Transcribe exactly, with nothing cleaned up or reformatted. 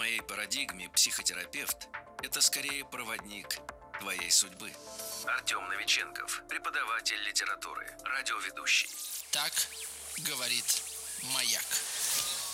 моей парадигме психотерапевт – это скорее проводник твоей судьбы. Артем Новиченков, преподаватель литературы, радиоведущий. Так говорит Маяк.